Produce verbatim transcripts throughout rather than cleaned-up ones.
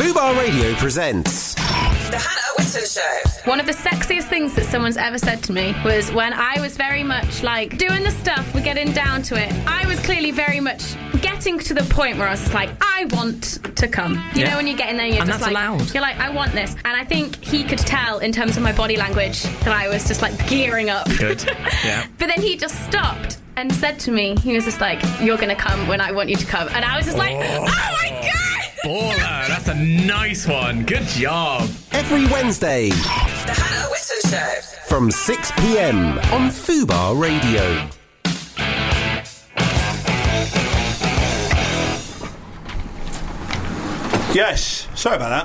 Fubar Radio presents The Hannah Whitten Show. One of the sexiest things that someone's ever said to me was when I was very much like doing the stuff, we're getting down to it. I was clearly very much getting to the point where I was just like, I want to come. You Yeah. know, when you get in there and you're And just that's like, allowed. you're like, I want this. And I think he could tell in terms of my body language that I was just like gearing up. Good. Yeah. But then he just stopped and said to me, he was just like, you're going to come when I want you to come. And I was just like, oh my God! Baller, that's a nice one. Good job. every Wednesday The Hannah Whitten Show. from six p.m. on Fubar Radio. Yes, sorry about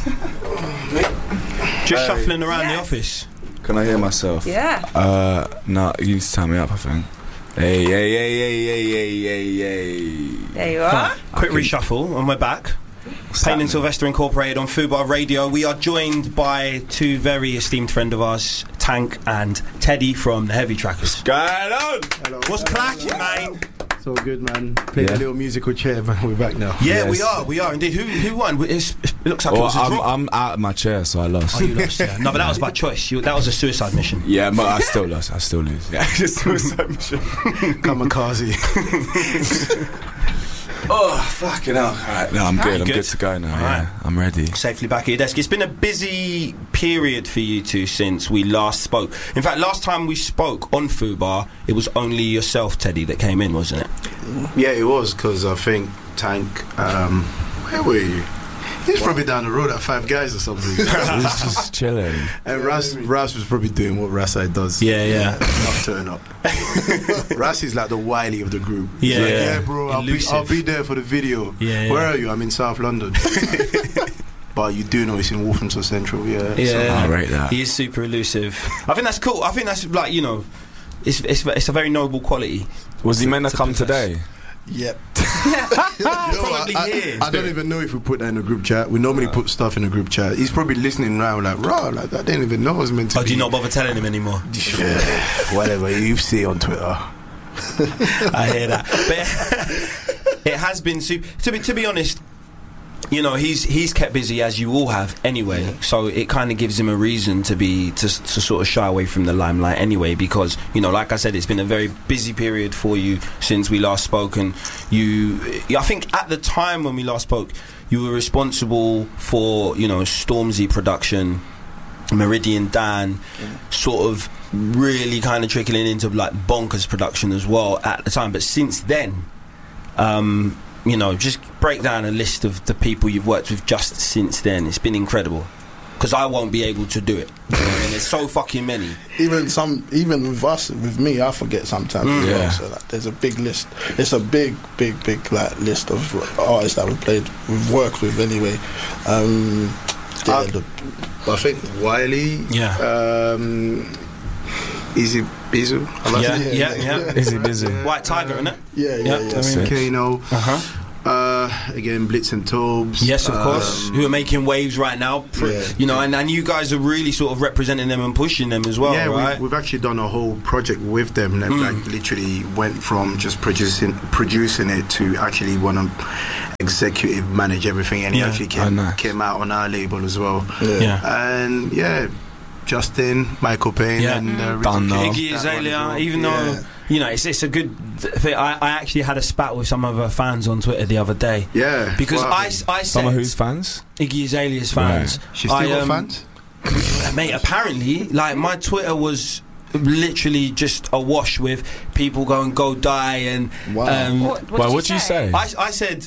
that. Just shuffling around the office. Can I hear myself? Yeah. Uh, no, you need to turn me up, I think. Hey, hey, hey, hey, hey, hey, hey, hey. There you are. Quick reshuffle, and we're back. Payne and Sylvester Incorporated on Fubar Radio. We are joined by two very esteemed friends of ours, Tank and Teddy from the Heavy Trackers. Going on? What's cracking, man? It's all good, man. Played Yeah. a little musical chair, man. We're back now. Yeah, Yes. we are, we are indeed. Who who won? It's, it looks like it Well, was a I'm, draw. I'm out of my chair, so I lost. Oh, you lost, yeah. No, but that was by choice. You, that was a suicide mission. Yeah, but I still lost. I still lose. Yeah, just suicide mission. Kamikaze. Oh, fucking hell. Alright, no, I'm Ah, good. you I'm good? good to go now. All Yeah, right. I'm ready. Safely back at your desk. It's been a busy period for you two since we last spoke. In fact, last time we spoke on Fubar, it was only yourself, Teddy, that came in, wasn't it? Yeah, it was, because I think Tank, um, where were you? He was probably down the road at Five Guys or something. It's just chilling. And Ras, Ras was probably doing what Rasai does. Yeah, yeah. Not turn up. Ras is like the Wiley of the group. Yeah. He's like, Yeah. yeah, bro, I'll be, Elusive. I'll be there for the video. Yeah, yeah. Where are you? I'm in South London. But you do know it's in Wolverhampton Central, yeah. Yeah, I rate that. He is super elusive. I think that's cool. I think that's like, you know, it's it's, it's a very noble quality. Was he to- meant to to come possess. today? Yep. You know what, Probably I, here. I, I don't even know if we put that in a group chat. We normally put stuff in a group chat. He's probably listening now, like, raw, like I didn't even know it was meant to Oh, be. do you not bother telling him anymore? Yeah, whatever you see on Twitter. I hear that. But it has been super. To be to be honest, you know, he's he's kept busy as you all have anyway. So it kind of gives him a reason to be to to sort of shy away from the limelight anyway. Because you know, like I said, it's been a very busy period for you since we last spoke. And you, I think at the time when we last spoke, you were responsible for, you know, Stormzy production, Meridian Dan, sort of really kind of trickling into like bonkers production as well at the time. But since then, um, you know, just break down a list of the people you've worked with just since then. It's been incredible. Because I won't be able to do it. You know what I mean? There's so fucking many. Even some, even with us, with me, I forget sometimes. Mm. as well. Yeah. So like, there's a big list. It's a big, big, big like list of artists that we've played, we've worked with anyway. Um, yeah, Uh, the, I think Wiley, Yeah. um, Easy Bizu, Yeah, yeah, yeah. Is he busy? White Tiger, innit? yeah, yeah, Yeah, yeah. I mean- Kano, Uh-huh. uh, again Blitz and Tobes. Yes, of course. um, Who are making waves right now. Pr- Yeah. You know, and, and you guys are really sort of representing them and pushing them as well, yeah, right? we, we've actually done a whole project with them that Mm. like literally went from just producing producing it to actually want to executive manage everything, and Yeah. he actually Oh, came, nice. came out on our label as well. yeah. And yeah, Justin, Michael Payne, Yeah. and uh, Done Ricky now. Cage, Iggy that one as Azalea, well. even Yeah. though, you know, it's, it's a good thing. I, I actually had a spat with some of her fans on Twitter the other day. Yeah, Because what I, happened? I said Some of whose fans? Iggy Azalea's fans. She still I, got um, fans? Mate, apparently, like, my Twitter was literally just awash with people going, go die, and Wow. um, What, what Well, did what do you say? I, I said,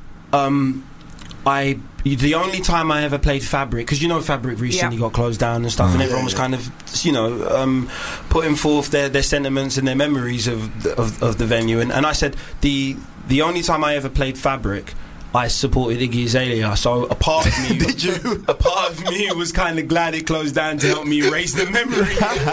um, I the only time I ever played Fabric, because you know Fabric recently Yeah. got closed down and stuff, Mm. and Yeah, everyone was yeah. kind of, you know, um, putting forth their, their sentiments and their memories of the, of, of the venue, and, and I said the the only time I ever played Fabric, I supported Iggy Azalea. So a part of me, Did you? a part of me was kind of glad it closed down to help me erase the memory.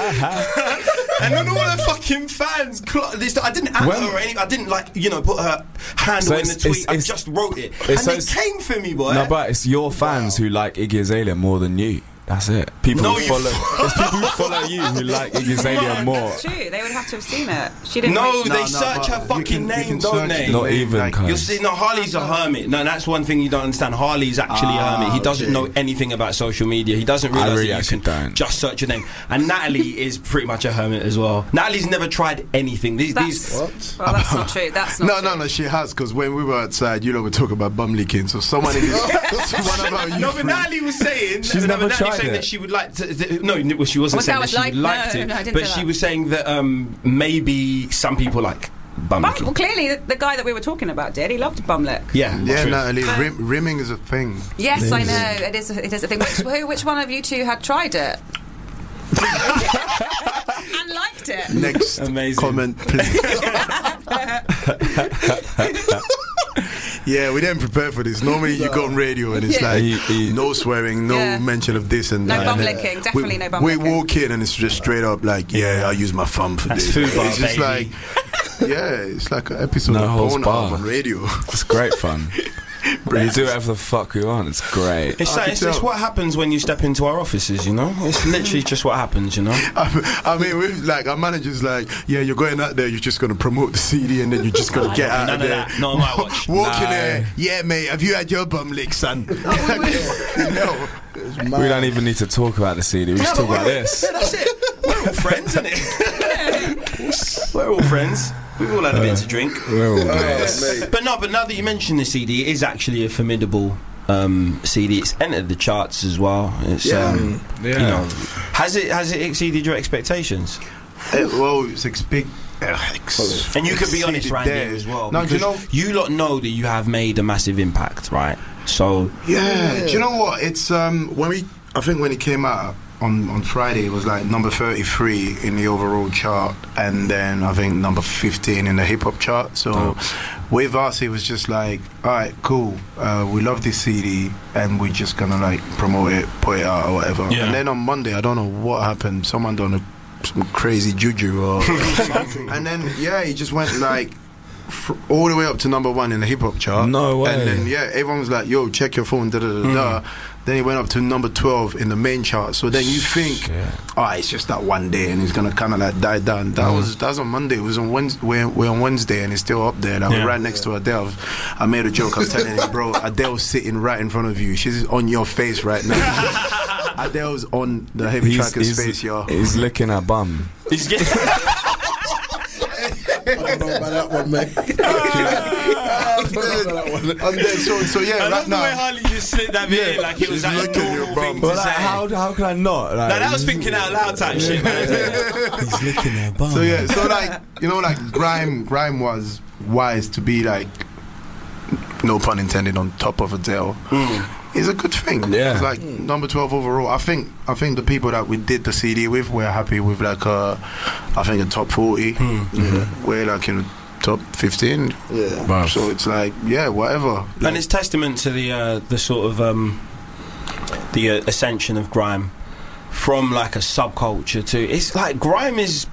And then all the fucking fans, cl- this, I didn't at When- her or anything. I didn't like, you know, put her handle So in the it's- tweet. it's- I it's- just wrote it, and it's- they it's- came for me, boy. No, but it's your fans who like Iggy Azalea more than you. That's it. People No, who you follow. f- There's people who follow you who like Iggy Azalea more. That's true. They would have to have seen it. She didn't. No, make- they no, search but her you fucking can- you name, can don't search they? the Not name, even, like- cuz. You'll see, no, Harley's a hermit. No, that's one thing you don't understand. Harley's actually a Ah, hermit. He doesn't okay. know anything about social media. He doesn't I realise really that you actually can don't. just search your name. And Natalie is pretty much a hermit as well. Natalie's never tried anything. These, That's, these. What? well, that's not true. That's not No, true. no, no, she has, because when we were outside, you know, we talk about bum licking. So someone in this, one about you. No, but Natalie was saying. She's no, never but Natalie tried saying it. that she would like to. Th- no, well, she wasn't Was saying that that, was she would like- like no, to. no, I didn't but say she that. was saying that um, maybe some people like bum Bum, licking. well, clearly, the, the guy that we were talking about did. He loved bum lick. Yeah, Yeah, true. Natalie, rim, rimming is a thing. Yes, I know. It is. It is a thing. Which, who, which one of you two had tried it? And liked it. Next Amazing. comment, please. Yeah, we didn't prepare for this. Normally, you go on radio and it's Yeah. like He- he- no swearing, no Yeah. mention of this and No that. bum and then licking, definitely we, no bum we licking. walk in and it's just straight up like, yeah, I use my thumb for That's this. food bar, it's just baby. like, yeah, it's like an episode No of holds Pornhub barred. on radio. It's great fun. You do whatever the fuck you want. It's great. It's, I like, can it's, it's tell. what happens when you step into our offices, you know? It's literally just what happens, you know? I, I mean, we like our manager's like, yeah, you're going out there, you're just gonna promote the C D and then you're just gonna get out None of of there. that. Not on my watch. Walk in No. there, yeah, mate. Have you had your bum lick, son? no. We don't even need to talk about the C D. We just talk about this. Yeah, that's it. We're all friends, isn't it? We're all friends. We've all had a bit to drink. We're all good. But no, but now that you mention the C D, it is actually a formidable um, C D. It's entered the charts as well. It's Yeah. um, Yeah. you know, has it has it exceeded your expectations? Uh, well, it's expect. Uh, ex- And you could be honest, exceeded Randy, there. as well. No, do you because know? you lot know that you have made a massive impact, right? So Yeah. Do you know what? It's um when we. I think when it came out on on Friday, it was like number thirty-three in the overall chart, and then I think number fifteen in the hip hop chart. So with us, it was just like, all right, cool. Uh, we love this C D, and we're just gonna like promote it, put it out or whatever. Yeah. And then on Monday, I don't know what happened. Someone done a, some crazy juju or something, and then yeah, he just went like. Fr- all the way up to number one in the hip hop chart. No way. And then yeah, everyone was like, "Yo, check your phone." Da da da da. Then he went up to number twelve in the main chart. So then you think, "Oh, it's just that one day, and it's gonna kind of like die down." That was that was on Monday. It was on Wednesday. We're, we're on Wednesday, and it's still up there. Like Yeah. we're right next to Adele. I made a joke. I was telling him, "Bro, Adele's sitting right in front of you. She's on your face right now." Adele's on the heavy He's, tracker's he's, face, yo. he's licking her bum. he's getting. I don't know about that one, mate. I'm dead. I'm dead. So so yeah, I right love the way now. Harley just slid that bit in like it was She's like a looking at normal your thing bum. to Well, say. like, how, how can I not? Like, No, that was thinking out loud type shit, man. He's licking her bum. So yeah, so like you know, like grime, grime was wise to be like, no pun intended, on top of Adele. Is a good thing. Yeah. It's like number twelve overall. I think I think the people that we did the C D with were happy with like a, I think a top forty. Mm-hmm. We're like in the top fifteen. Yeah. Wow. So it's like yeah, whatever. And it's testament to the uh, the sort of um, the uh, ascension of grime from like a subculture to it's like grime is.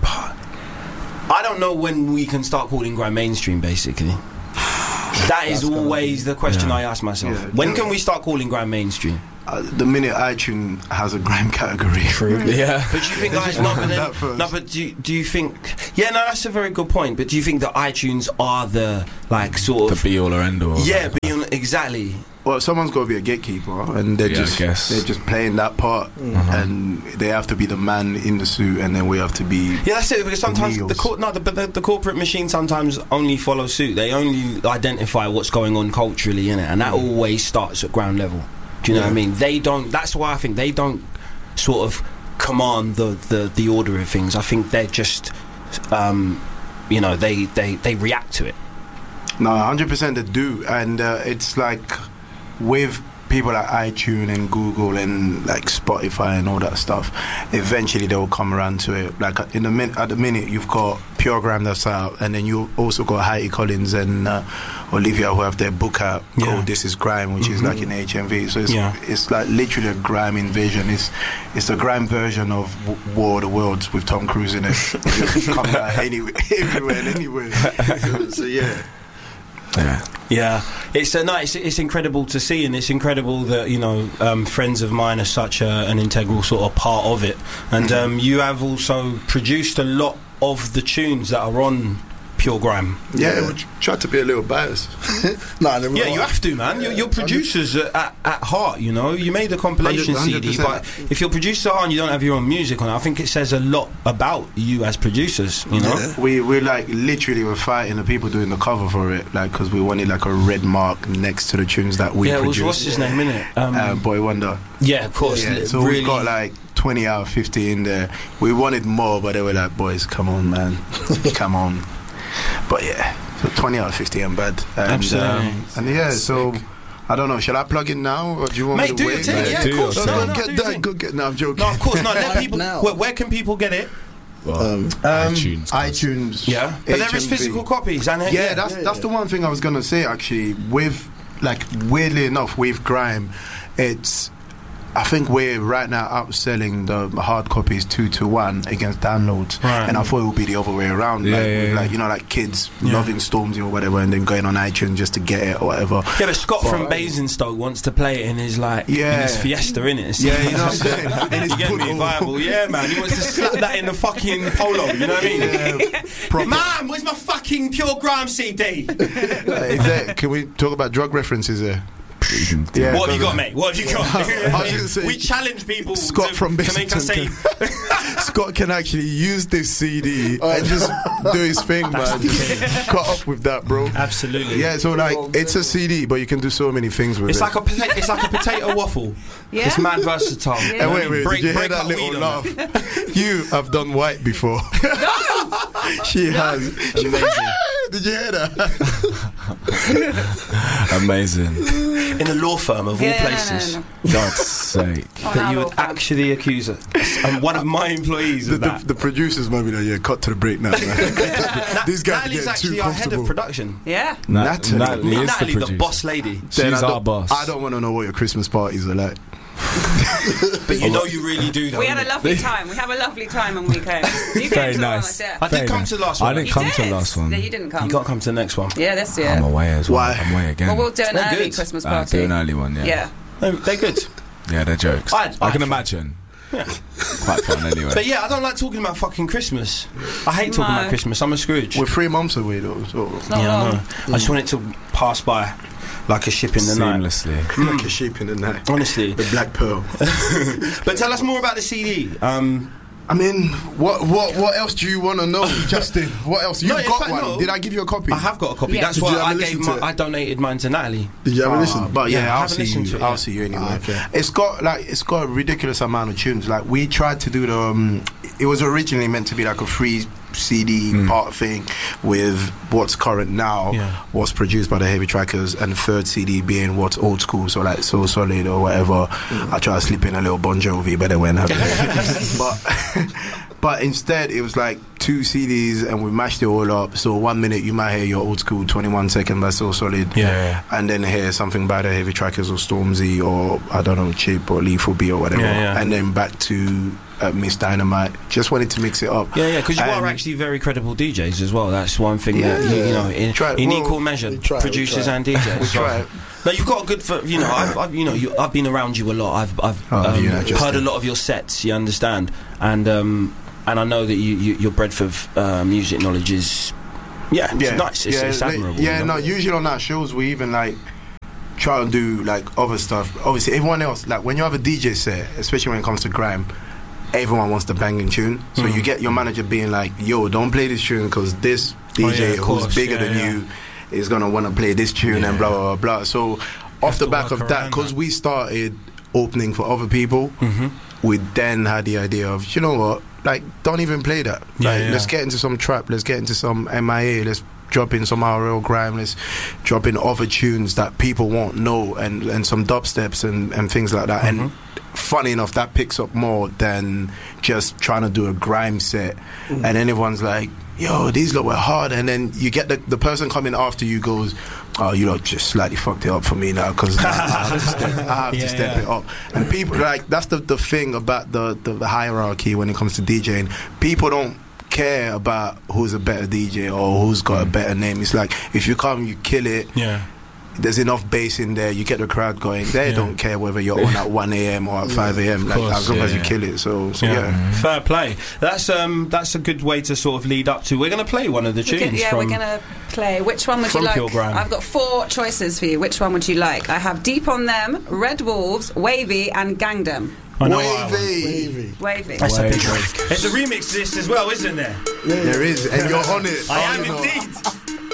I don't know when we can start calling grime mainstream. Basically, that is always the question I ask myself. Yeah. When can we start calling grime mainstream? Uh, the minute iTunes has a grime category. True. Yeah. But do you think guys, no, but, That then, first. no, but do you, do you think? Yeah, no, that's a very good point. But do you think that iTunes are the like sort The of be all or end all. yeah, beyond exactly. Well, someone's got to be a gatekeeper, and they're Yeah, I just guess. they're just playing that part, and they have to be the man in the suit, and then we have to be. Yeah, that's it. Because sometimes Wheels. the, cor- no, the, but the the corporate machine sometimes only follows suit. They only identify what's going on culturally in it, and that always starts at ground level. Do you know what I mean? They don't. That's why I think they don't sort of command the the, the order of things. I think they're just, um, you know, they, they, they react to it. No, one hundred percent they do, and uh, it's like with people like iTunes and Google and like Spotify and all that stuff, eventually they will come around to it. Like in the min- at the minute, you've got Puregram that's out, and then you also got Heidi Collins and uh, Olivia who have their book out Yeah. called "This Is Grime," which is like in H M V. So it's Yeah. it's like literally a grime invasion. It's it's the grime version of w- War of the Worlds with Tom Cruise in it. It just comes out anywhere, everywhere and anywhere. So, so yeah. Yeah. Yeah, it's a no, it's, it's incredible to see, and it's incredible that you know um, friends of mine are such a, an integral sort of part of it. And um, you have also produced a lot of the tunes that are on Pure Grime. Yeah, yeah. We try to be a little biased. nah, yeah, you have to, man. You're, you're producers at, at, at heart, you know. You made a compilation one hundred percent. C D, but if you're producer at heart and you don't have your own music on it, I think it says a lot about you as producers, you know. Yeah. We we like literally were fighting the people doing the cover for it, like because we wanted like a red mark next to the tunes that we yeah, produced. Yeah, what's his name, innit? Um, uh, Boy Wonder. Yeah, of course. Yeah, so really we've got like twenty out of fifty in there. We wanted more, but they were like, boys, come on, man, come on. But yeah, so twenty out of fifty and bad. And, Absolutely. Um, and yeah, so I don't know. Shall I plug it now, or do you want Mate, me to do wait? your thing. Like, Yeah, do of course. your No, go no, get do your that. thing. Go get. No, I'm joking. No, of course not. Let people. Now. Where, where can people get it? Well, Um, iTunes. iTunes. Yeah, but there is H M V. physical copies, and Yeah, that's that's the one thing I was gonna say actually. With like weirdly enough, with Grime, it's I think we're right now outselling the hard copies two to one against downloads, Right. and I thought it would be the other way around. Yeah, like, yeah, with, yeah. like you know, like kids Yeah. loving Stormzy or whatever, and then going on iTunes just to get it or whatever. Yeah, but Scott But- from Basingstoke wants to play it in his like Yeah. in his Fiesta, innit? Yeah, you know what I'm saying? And it's you get me good. viable, yeah, man. He wants to slap that in the fucking polo. You know what I mean? Yeah, proper. Man, where's my fucking Pure Grime C D? Uh, is that, can we talk about drug references here? Yeah, What have you because- got, mate? What have you got? I was gonna say- we challenge people Scott to, from to make us say. Basington Scott can actually use this C D and just do his thing, man. Just cut up with that, bro. Absolutely. Yeah, so like it's a C D, but you can do so many things with It's it. like a pota- it's like a potato waffle. Yeah. It's mad versatile. Yeah. You know And what I wait, mean? wait, break, did you hear break that up little weed on laugh? that. You have done white before. She has. Amazing. Did you hear that? Amazing. In a law firm of Yeah, all no, no, places. no, God's sake. Oh, That no, you law would firm. actually accuse her. And one of my employees The, of the, that. the producers might be like, yeah, cut to the break now, man. These guys are Natalie's getting actually too our head comfortable. of production. Yeah. Natalie. Natalie is the Natalie, the, producer. boss lady. She's Then I our don't- boss. I don't want to know what your Christmas parties are like. But you know you really do, though. We had a innit? lovely time. We have a lovely time when we came. You came Very to the one nice. like that. I did Very come nice. to the last I one. didn't You come did. to the last one. Yeah, you didn't come. You can't come to the next one. Yeah, this year. I'm away as well. Why? I'm away again. Well, we'll do an They're early good. Christmas Uh, party. do an early one, yeah. Yeah. No, they're good. Yeah, they're jokes. I'd- I can I'd- imagine. Yeah. Quite fun anyway. But yeah, I don't like talking about fucking Christmas. I hate talking No. about Christmas. I'm a Scrooge. We're three months away though, so Not yeah, I long. know. I just want it to pass by like a ship in the night. Seamlessly. like a sheep in the night. Honestly. The Black Pearl. But tell us more about the C D. Um, I mean, what what what else do you want to know, Justin? What else? You've No, in got fact, one. no. Did I give you a copy? I have got a copy. Yeah. That's Did why you ever I listen gave to my, it? I donated mine to Natalie. Did you ever Ah, listen? But yeah, yeah, I I'll haven't see listened you. to it I'll yet. see you anyway. Ah, okay. It's got like it's got a ridiculous amount of tunes. Like we tried to do the. Um, it was originally meant to be like a free C D Mm. part thing with what's current now, Yeah. what's produced by the Heavy Trackers, and the third C D being what's old school, so like So Solid or whatever. I tried to slip in a little Bon Jovi, but it went happen. but but instead it was like two C Ds and we mashed it all up. So one minute you might hear your old school twenty-one second by So Solid, Yeah. and then hear something by the Heavy Trackers or Stormzy or I don't know Chip or Lethal B or whatever, Yeah, yeah. and then back to uh, Miss Dynamite. Just wanted to mix it up. Yeah, yeah, because you And- are actually very credible D Js as well. That's one thing that you, you know, in, Try- in well, equal measure, we try, we producers try. and D Js. We so- try. No, you've got a good, for, you know, I've, I've, you know, you, I've been around you a lot. I've, I've Oh, um, yeah, just heard a did. lot of your sets. You understand, and um, and I know that you, you your breadth of uh, music knowledge is, yeah, it's yeah, nice. It's, yeah, it's like- admirable. Yeah, you know? no. Usually on our shows we even like try and do like other stuff. Obviously, everyone else, like when you have a D J set, especially when it comes to grime, everyone wants the banging tune. So Mm. you get your manager being like, "Yo, don't play this tune because this D J Oh, yeah, of who's course, bigger yeah, than yeah. you is gonna want to play this tune Yeah. and blah blah blah blah." So off the to back work of that, around because that. we started opening for other people, Mhm. we then had the idea of, you know what, like don't even play that. Yeah, Like, yeah. let's get into some trap. Let's get into some M I A. Let's drop in some R L grime. Let's drop in other tunes that people won't know, and and some dubsteps and and things like that. Mm-hmm. And funny enough, that picks up more than just trying to do a grime set. And then everyone's like, yo, these lot were hard. And then you get the, the person coming after you goes, oh, you lot just slightly fucked it up for me now because I, I have to step, I have Yeah, to step yeah. it up. And people, like, that's the, the thing about the, the, the hierarchy when it comes to DJing. People don't care about who's a better D J or who's got a better name. It's like if you come, you kill it. Yeah. There's enough bass in there. You get the crowd going. They Yeah. don't care whether you're on at one a.m. or at five a.m. Like course, as long yeah, as you yeah. kill it. So, so Yeah. yeah. Fair play. That's um that's a good way to sort of lead up to. We're going to play one of the We tunes can- yeah, from we're gonna play. Which one would from you like? Pure Grime. I've got four choices for you. Which one would you like? I have Deep on Them, Red Wolves, Wavy, and Gangdom. I know what I want. Wavy. Wavy. That's a big Wavy. one. There's a remix to this as well, isn't there? There is, and you're on it. I Oh, am no. indeed.